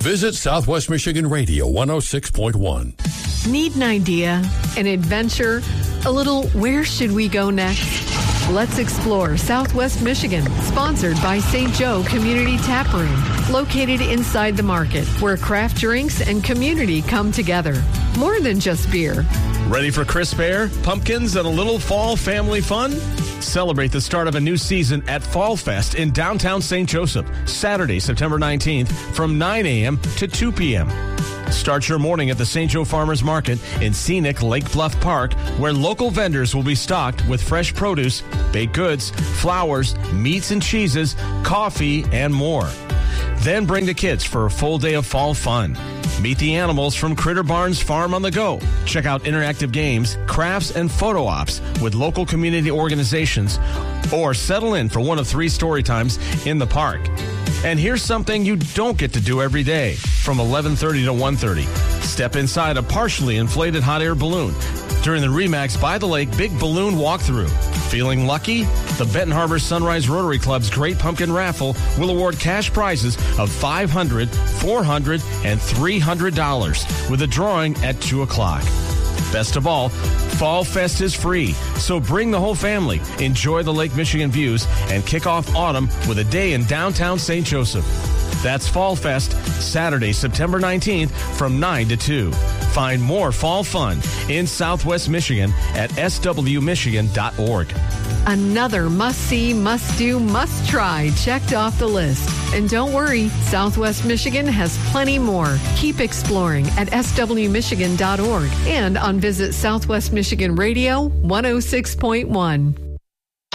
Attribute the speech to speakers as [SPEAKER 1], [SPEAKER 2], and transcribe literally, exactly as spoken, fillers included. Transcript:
[SPEAKER 1] Visit Southwest Michigan Radio one oh six point one.
[SPEAKER 2] Need an idea, an adventure, a little where should we go next? Let's explore Southwest Michigan, sponsored by Saint Joe Community Tap Room, located inside the market, where craft drinks and community come together. More than just beer.
[SPEAKER 3] Ready for crisp air, pumpkins, and a little fall family fun? Celebrate the start of a new season at Fall Fest in downtown Saint Joseph, Saturday, September nineteenth from nine a.m. to two p.m. Start your morning at the Saint Joe Farmers Market in scenic Lake Bluff Park, where local vendors will be stocked with fresh produce, baked goods, flowers, meats and cheeses, coffee, and more. Then bring the kids for a full day of fall fun. Meet the animals from Critter Barn's Farm on the Go. Check out interactive games, crafts, and photo ops with local community organizations, or settle in for one of three story times in the park. And here's something you don't get to do every day from eleven thirty to one thirty. Step inside a partially inflated hot air balloon during the RE/MAX By the Lake Big Balloon Walkthrough. Feeling lucky? The Benton Harbor Sunrise Rotary Club's Great Pumpkin Raffle will award cash prizes of five hundred dollars, four hundred dollars, and three hundred dollars with a drawing at two o'clock. Best of all, Fall Fest is free, so bring the whole family, enjoy the Lake Michigan views, and kick off autumn with a day in downtown Saint Joseph. That's Fall Fest, Saturday, September nineteenth from nine to two. Find more fall fun in Southwest Michigan at s w michigan dot org.
[SPEAKER 2] Another must-see, must-do, must-try checked off the list. And don't worry, Southwest Michigan has plenty more. Keep exploring at s w michigan dot org and on Visit Southwest Michigan Radio one oh six point one.